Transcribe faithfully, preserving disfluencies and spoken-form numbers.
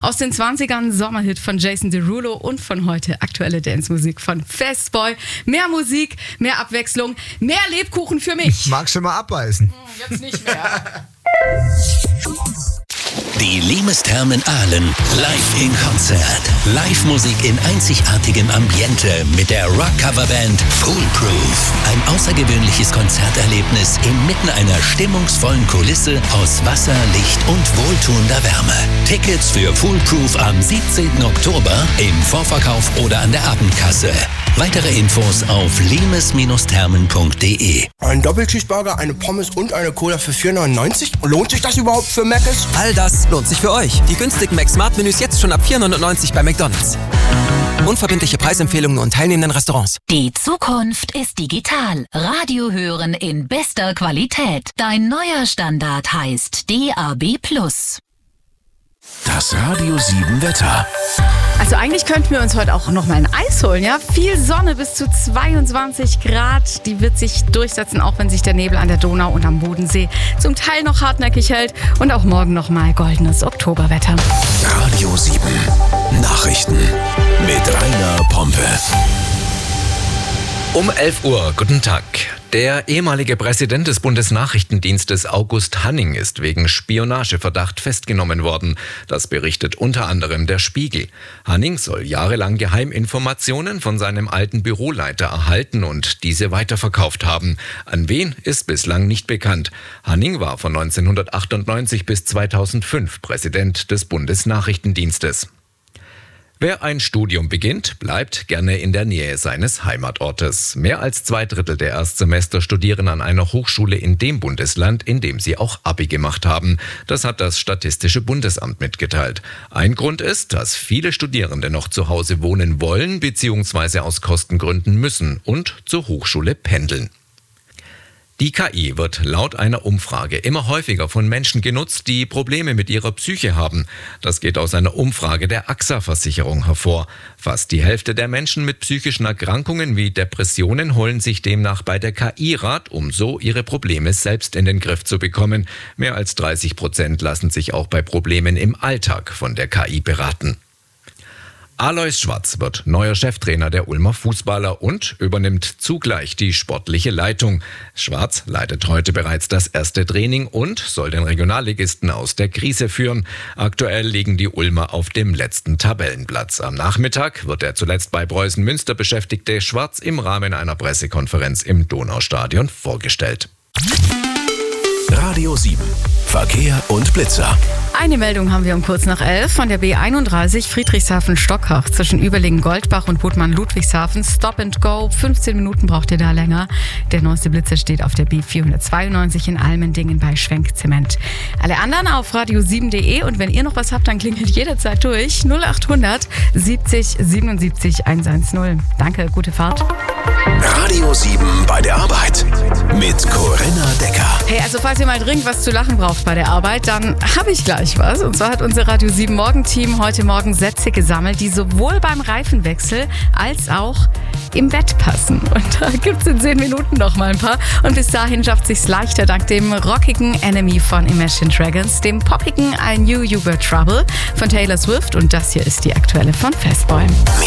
Aus den zwanzigern Sommerhit von Jason Derulo und von heute aktuelle Dancemusik von Fastboy. Mehr Musik, mehr Abwechslung, mehr Lebkuchen für mich. Magst du mal abbeißen? Jetzt nicht mehr. Die Limes Thermen Aalen live in Konzert. Live-Musik in einzigartigem Ambiente mit der Rock-Coverband Foolproof. Ein außergewöhnliches Konzerterlebnis inmitten einer stimmungsvollen Kulisse aus Wasser, Licht und wohltuender Wärme. Tickets für Foolproof am siebzehnten Oktober im Vorverkauf oder an der Abendkasse. Weitere Infos auf limes Thermen punkt de. Ein Doppelcheeseburger, eine Pommes und eine Cola für vier neunundneunzig? Lohnt sich das überhaupt für Mc's? All das lohnt sich für euch. Die günstigen Mac-Smart-Menüs jetzt schon ab vier neunundneunzig bei McDonald's. Unverbindliche Preisempfehlungen und teilnehmenden Restaurants. Die Zukunft ist digital. Radio hören in bester Qualität. Dein neuer Standard heißt D A B plus. Das Radio sieben Wetter. Also eigentlich könnten wir uns heute auch noch mal ein Eis holen, ja? Viel Sonne bis zu zweiundzwanzig Grad. Die wird sich durchsetzen, auch wenn sich der Nebel an der Donau und am Bodensee zum Teil noch hartnäckig hält. Und auch morgen noch mal goldenes Oktoberwetter. Radio sieben. Nachrichten mit Rainer Pompe. Um elf Uhr, guten Tag. Der ehemalige Präsident des Bundesnachrichtendienstes August Hanning ist wegen Spionageverdacht festgenommen worden. Das berichtet unter anderem der Spiegel. Hanning soll jahrelang Geheiminformationen von seinem alten Büroleiter erhalten und diese weiterverkauft haben. An wen ist bislang nicht bekannt. Hanning war von neunzehnhundertachtundneunzig bis zweitausendfünf Präsident des Bundesnachrichtendienstes. Wer ein Studium beginnt, bleibt gerne in der Nähe seines Heimatortes. Mehr als zwei Drittel der Erstsemester studieren an einer Hochschule in dem Bundesland, in dem sie auch Abi gemacht haben. Das hat das Statistische Bundesamt mitgeteilt. Ein Grund ist, dass viele Studierende noch zu Hause wohnen wollen bzw. aus Kostengründen müssen und zur Hochschule pendeln. Die K I wird laut einer Umfrage immer häufiger von Menschen genutzt, die Probleme mit ihrer Psyche haben. Das geht aus einer Umfrage der A X A-Versicherung hervor. Fast die Hälfte der Menschen mit psychischen Erkrankungen wie Depressionen holen sich demnach bei der K I Rat, um so ihre Probleme selbst in den Griff zu bekommen. Mehr als dreißig Prozent lassen sich auch bei Problemen im Alltag von der K I beraten. Alois Schwarz wird neuer Cheftrainer der Ulmer Fußballer und übernimmt zugleich die sportliche Leitung. Schwarz leitet heute bereits das erste Training und soll den Regionalligisten aus der Krise führen. Aktuell liegen die Ulmer auf dem letzten Tabellenplatz. Am Nachmittag wird der zuletzt bei Preußen Münster beschäftigte Schwarz im Rahmen einer Pressekonferenz im Donaustadion vorgestellt. Radio sieben. Verkehr und Blitzer. Eine Meldung haben wir um kurz nach elf von der B einunddreißig Friedrichshafen-Stockach zwischen Überlingen-Goldbach und Budmann-Ludwigshafen. Stop and go, fünfzehn Minuten braucht ihr da länger. Der neueste Blitzer steht auf der B vierhundertzweiundneunzig in Almendingen bei Schwenk-Zement. Alle anderen auf radio sieben punkt de und wenn ihr noch was habt, dann klingelt jederzeit durch null achthundert siebzig siebenundsiebzig hundertzehn. Danke, gute Fahrt. Radio sieben bei der Arbeit mit Corinna Decker. Hey, also falls ihr mal dringend was zu lachen braucht bei der Arbeit, dann habe ich gleich was. Und zwar hat unser Radio sieben Morgenteam heute Morgen Sätze gesammelt, die sowohl beim Reifenwechsel als auch im Bett passen. Und da gibt es in zehn Minuten noch mal ein paar. Und bis dahin schafft sich's leichter dank dem rockigen Enemy von Imagine Dragons, dem poppigen I Knew You Were Trouble von Taylor Swift und das hier ist die aktuelle von Fastboy.